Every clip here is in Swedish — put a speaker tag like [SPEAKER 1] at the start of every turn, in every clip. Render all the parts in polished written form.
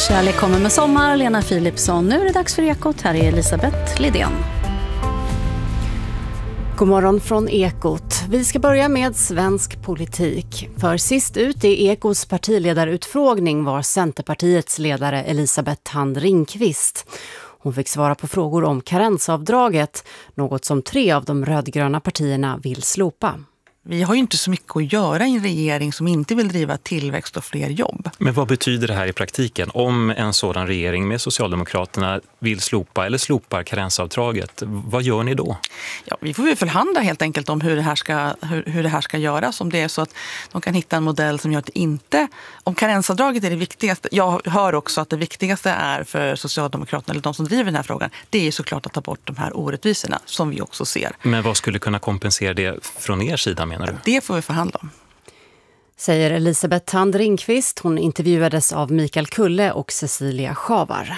[SPEAKER 1] Kärlek kommer med sommar, Lena Philipsson. Nu är det dags för Ekot. Här är Elisabeth Lidén. God morgon från Ekot. Vi ska börja med svensk politik. För sist ut i Ekots partiledarutfrågning var Centerpartiets ledare Elisabeth Thand Ringqvist. Hon fick svara på frågor om karensavdraget, något som 3 av de rödgröna partierna vill slopa.
[SPEAKER 2] Vi har ju inte så mycket att göra i en regering som inte vill driva tillväxt och fler jobb.
[SPEAKER 3] Men vad betyder det här i praktiken? Om en sådan regering med Socialdemokraterna vill slopa eller slopar karensavdraget, vad gör ni då?
[SPEAKER 2] Ja, vi får ju förhandla helt enkelt om hur det här ska göras. Om det är så att de kan hitta en modell som gör att det inte... Om karensavdraget är det viktigaste... Jag hör också att det viktigaste är för Socialdemokraterna, eller de som driver den här frågan, det är såklart att ta bort de här orättvisorna som vi också ser.
[SPEAKER 3] Men vad skulle kunna kompensera det från er sida, menar du?
[SPEAKER 2] Det får vi förhandla om.
[SPEAKER 1] Säger Elisabeth Thand Ringqvist. Hon intervjuades av Mikael Kulle och Cecilia Schavar.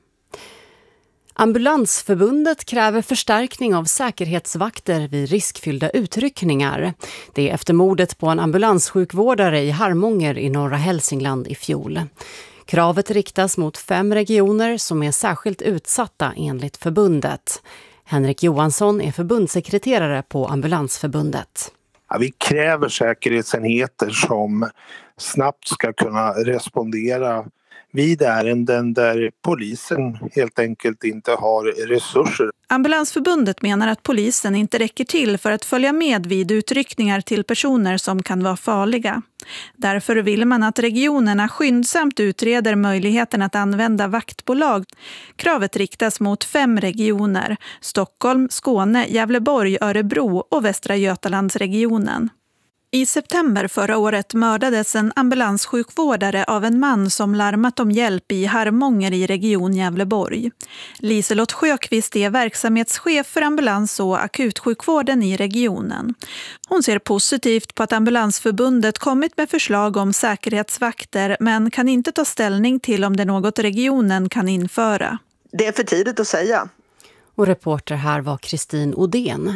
[SPEAKER 1] Ambulansförbundet kräver förstärkning av säkerhetsvakter vid riskfyllda utryckningar. Det är efter mordet på en ambulanssjukvårdare i Harmånger i norra Hälsingland i fjol. Kravet riktas mot 5 regioner som är särskilt utsatta enligt förbundet. Henrik Johansson är förbundssekreterare på Ambulansförbundet.
[SPEAKER 4] Ja, vi kräver säkerhetsenheter som snabbt ska kunna respondera vid ärenden där polisen helt enkelt inte har resurser.
[SPEAKER 5] Ambulansförbundet menar att polisen inte räcker till för att följa med vid utryckningar till personer som kan vara farliga. Därför vill man att regionerna skyndsamt utreder möjligheten att använda vaktbolag. Kravet riktas mot 5 regioner: Stockholm, Skåne, Gävleborg, Örebro och Västra Götalandsregionen. I september förra året mördades en ambulanssjukvårdare av en man som larmat om hjälp i Harmånger i region Gävleborg. Liselott Sjöqvist är verksamhetschef för ambulans- och akutsjukvården i regionen. Hon ser positivt på att Ambulansförbundet kommit med förslag om säkerhetsvakter, men kan inte ta ställning till om det är något regionen kan införa.
[SPEAKER 6] Det är för tidigt att säga.
[SPEAKER 1] Och reporter här var Kristin Odén.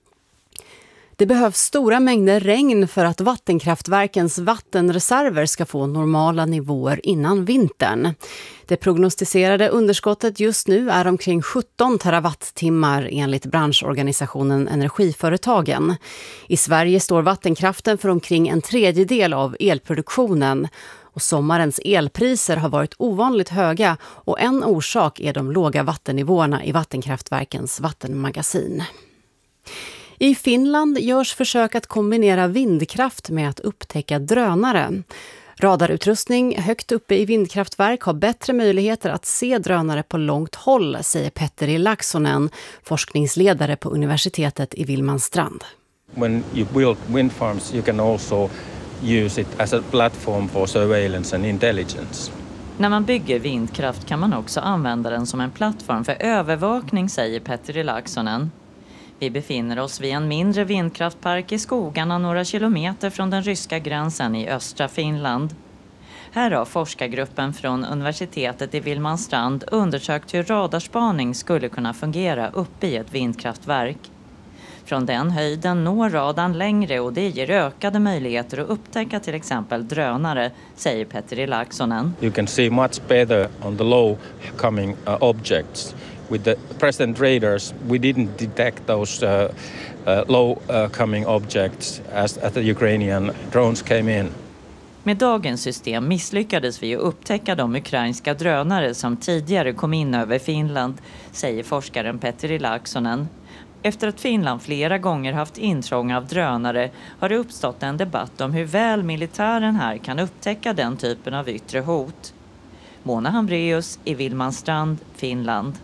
[SPEAKER 1] Det behövs stora mängder regn för att vattenkraftverkens vattenreserver ska få normala nivåer innan vintern. Det prognostiserade underskottet just nu är omkring 17 terawattimmar enligt branschorganisationen Energiföretagen. I Sverige står vattenkraften för omkring 1/3 av elproduktionen. Och sommarens elpriser har varit ovanligt höga och en orsak är de låga vattennivåerna i vattenkraftverkens vattenmagasin. I Finland görs försök att kombinera vindkraft med att upptäcka drönare. Radarutrustning högt uppe i vindkraftverk har bättre möjligheter att se drönare på långt håll, säger Petteri Laaksonen, forskningsledare på universitetet i Vilmanstrand.
[SPEAKER 7] When you build wind farms, you can also use it as a platform for surveillance and intelligence.
[SPEAKER 8] När man bygger vindkraft kan man också använda den som en plattform för övervakning, säger Petteri Laaksonen. Vi befinner oss vid en mindre vindkraftpark i skogarna några kilometer från den ryska gränsen i östra Finland. Här har forskargruppen från universitetet i Vilmanstrand undersökt hur radarspaning skulle kunna fungera uppe i ett vindkraftverk. Från den höjden når radarn längre och det ger ökade möjligheter att upptäcka till exempel drönare, säger Petteri Laaksonen.
[SPEAKER 7] You can see much better on the low coming objects. With the present radars, we didn't detect those low coming objects as the Ukrainian drones came in.
[SPEAKER 8] Med dagens system misslyckades vi att upptäcka de ukrainska drönare som tidigare kom in över Finland, säger forskaren Petteri Laaksonen. Efter att Finland flera gånger haft intrång av drönare har det uppstått en debatt om hur väl militären här kan upptäcka den typen av yttre hot. Mona Hambreus i Vilmanstrand, Finland.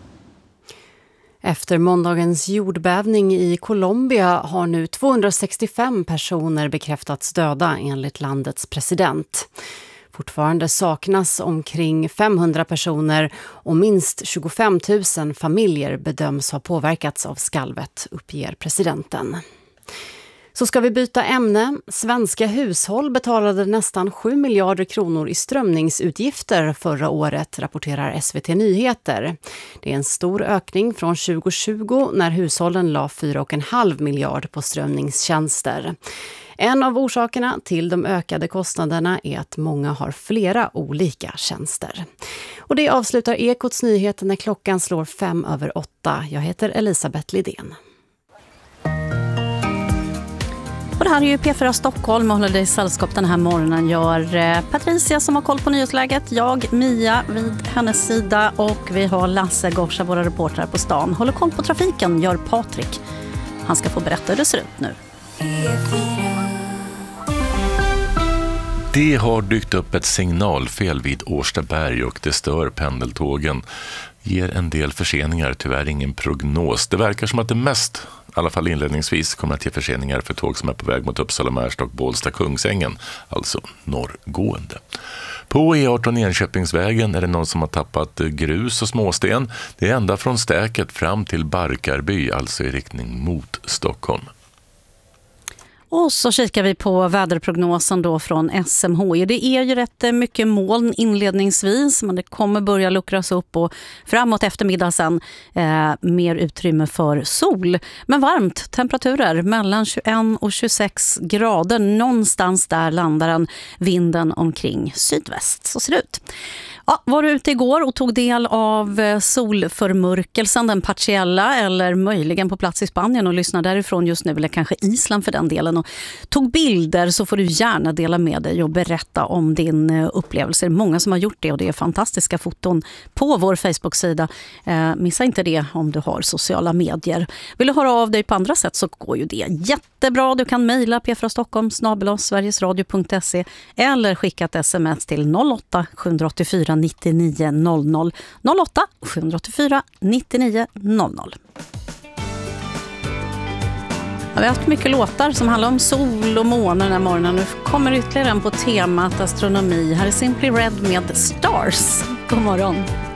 [SPEAKER 1] Efter måndagens jordbävning i Colombia har nu 265 personer bekräftats döda enligt landets president. Fortfarande saknas omkring 500 personer och minst 25 000 familjer bedöms ha påverkats av skalvet, uppger presidenten. Så ska vi byta ämne. Svenska hushåll betalade nästan 7 miljarder kronor i strömningsutgifter förra året, rapporterar SVT Nyheter. Det är en stor ökning från 2020 när hushållen la 4,5 miljard på strömningstjänster. En av orsakerna till de ökade kostnaderna är att många har flera olika tjänster. Och det avslutar Ekots nyheter när klockan slår 5:05. Jag heter Elisabeth Lidén.
[SPEAKER 9] Och det här är ju P4 Stockholm och håller dig i sällskap den här morgonen. Gör Patricia som har koll på nyhetsläget, jag Mia vid hennes sida och vi har Lasse Gorsa, våra reportrar på stan. Håller koll på trafiken, gör Patrik. Han ska få berätta hur det ser ut nu.
[SPEAKER 10] Det har dykt upp ett signalfel vid Årstaberg och det stör pendeltågen. Ger en del förseningar, tyvärr ingen prognos. Det verkar som att det mest, i alla fall inledningsvis, kommer att ge förseningar för tåg som är på väg mot Uppsala, Märsta och Bålsta-Kungsängen, alltså norrgående. På E18 Enköpingsvägen är det någon som har tappat grus och småsten. Det är ända från Stäket fram till Barkarby, alltså i riktning mot Stockholm.
[SPEAKER 9] Och så kikar vi på väderprognosen då från SMHI. Det är ju rätt mycket moln inledningsvis, men det kommer börja luckras upp och framåt eftermiddag sen mer utrymme för sol. Men varmt, temperaturer mellan 21 och 26 grader. Någonstans där landar den vinden omkring sydväst. Så ser det ut. Ja, var du ute igår och tog del av solförmörkelsen, den partiella eller möjligen på plats i Spanien och lyssnar därifrån just nu, eller kanske Island för den delen, och tog bilder, så får du gärna dela med dig och berätta om din upplevelse. Det är många som har gjort det och det är fantastiska foton på vår Facebook-sida. Missa inte det om du har sociala medier. Vill du höra av dig på andra sätt så går ju det jättebra. Du kan mejla pfrastockholm@sverigesradio.se eller skicka ett sms till 08 784 99 00 08 784 99 00. Vi har haft mycket låtar som handlar om sol och måne den här morgonen. Nu kommer ytterligare en på temat astronomi. Här är Simply Red med Stars. God morgon.